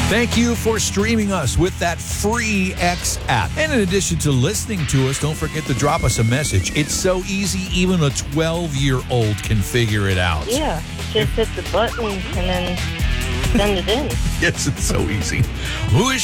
Thank you for streaming us with that free X app. And in addition to listening to us, don't forget to drop us a message. It's so easy, even a 12-year-old can figure it out. Yeah, just hit the button and then send it in. Yes, it's so easy. Who is